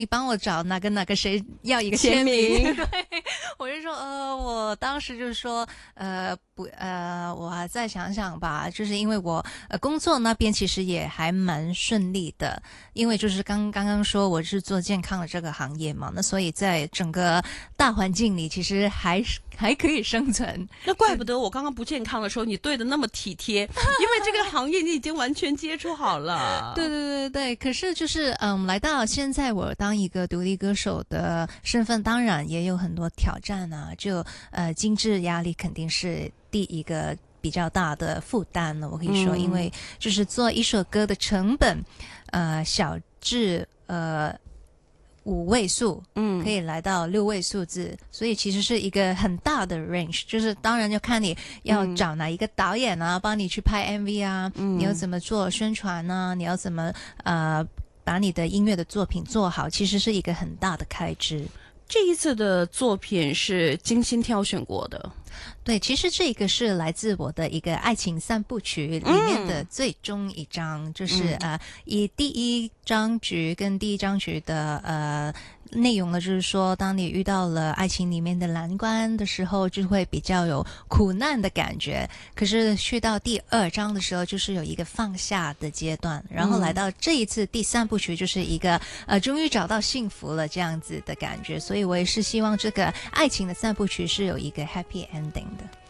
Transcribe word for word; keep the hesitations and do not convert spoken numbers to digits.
你帮我找哪个哪个谁要一个签名。对，我就说呃，我当时就说呃不呃，我还再想想吧，就是因为我呃工作那边其实也还蛮顺利的，因为就是刚刚刚说我是做健康的这个行业嘛，那所以在整个大环境里其实还还可以生存。 那怪不得我刚刚不健康的时候你对的那么体贴，因为这个行业你已经完全接触好了。 对对对对，可是就是嗯，来到现在我当一个独立歌手的身份，当然也有很多挑战啊，就呃经济压力肯定是第一个比较大的负担了，我可以说， 嗯、 因为就是做一首歌的成本，呃小至呃五位数，嗯，可以来到六位数字，所以其实是一个很大的 range。就是当然就看你要找哪一个导演啊，帮你去拍 M V 啊，嗯、你要怎么做宣传啊，你要怎么呃把你的音乐的作品做好，其实是一个很大的开支。 这一次的作品是精心挑选过的。 对，其实这个是来自我的一个爱情三部曲里面的最终一章，嗯、就是呃，以第一章局跟第一章局的呃内容呢，就是说，当你遇到了爱情里面的难关的时候，就会比较有苦难的感觉。可是去到第二章的时候，就是有一个放下的阶段，然后来到这一次第三部曲，就是一个呃，终于找到幸福了这样子的感觉。所以我也是希望这个爱情的三部曲是有一个 happy ending 的。